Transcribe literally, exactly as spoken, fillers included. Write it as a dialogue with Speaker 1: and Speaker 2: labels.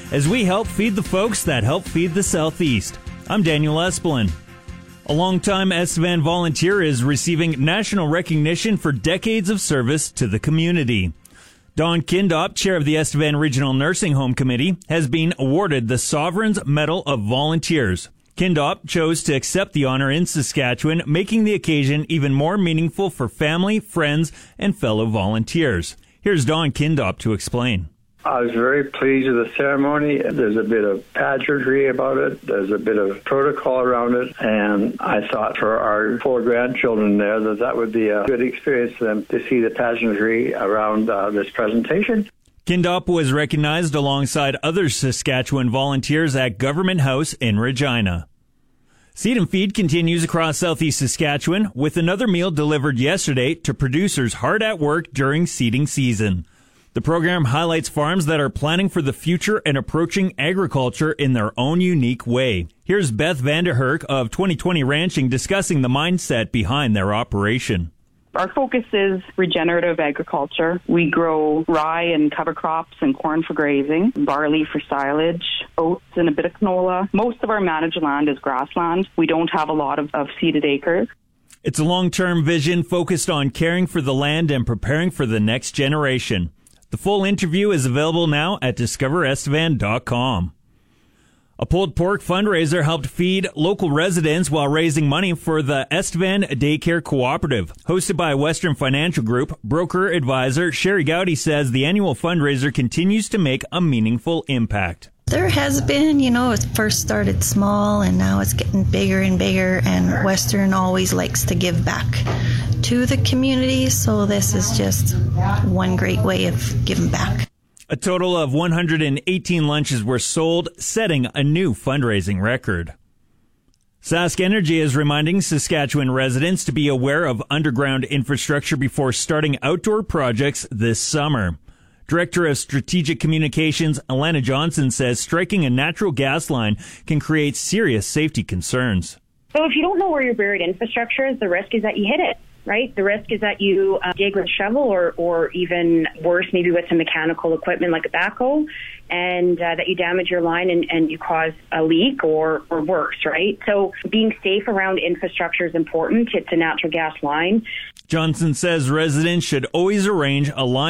Speaker 1: as we help feed the folks that help feed the Southeast. I'm Daniel Espelin. A longtime Estevan volunteer is receiving national recognition for decades of service to the community. Dawn Kindop, chair of the Estevan Regional Nursing Home Committee, has been awarded the Sovereign's Medal of Volunteers. Kindop chose to accept the honor in Saskatchewan, making the occasion even more meaningful for family, friends, and fellow volunteers. Here's Dawn Kindop to explain.
Speaker 2: I was very pleased with the ceremony. There's a bit of pageantry about it. There's a bit of protocol around it. And I thought for our four grandchildren there that that would be a good experience for them to see the pageantry around uh, this presentation.
Speaker 1: Kindop was recognized alongside other Saskatchewan volunteers at Government House in Regina. Seed and Feed continues across southeast Saskatchewan with another meal delivered yesterday to producers hard at work during seeding season. The program highlights farms that are planning for the future and approaching agriculture in their own unique way. Here's Beth Vanderherk of twenty twenty Ranching discussing the mindset behind their operation.
Speaker 3: Our focus is regenerative agriculture. We grow rye and cover crops and corn for grazing, barley for silage, oats and a bit of canola. Most of our managed land is grassland. We don't have a lot of, of seeded acres.
Speaker 1: It's a long-term vision focused on caring for the land and preparing for the next generation. The full interview is available now at discover estevan dot com. A pulled pork fundraiser helped feed local residents while raising money for the Estevan Daycare Cooperative. Hosted by Western Financial Group, broker advisor Sherry Gowdy says the annual fundraiser continues to make a meaningful impact.
Speaker 4: There has been, you know, it first started small and now it's getting bigger and bigger, and Western always likes to give back to the community, so this is just one great way of giving back.
Speaker 1: A total of one hundred eighteen lunches were sold, setting a new fundraising record. Sask Energy is reminding Saskatchewan residents to be aware of underground infrastructure before starting outdoor projects this summer. Director of Strategic Communications, Alana Johnson, says striking a natural gas line can create serious safety concerns.
Speaker 5: So if you don't know where your buried infrastructure is, the risk is that you hit it, right? The risk is that you uh, dig with a shovel or, or even worse, maybe with some mechanical equipment like a backhoe, and uh, that you damage your line and, and you cause a leak or, or worse, right? So being safe around infrastructure is important. It's a natural gas line.
Speaker 1: Johnson says residents should always arrange a line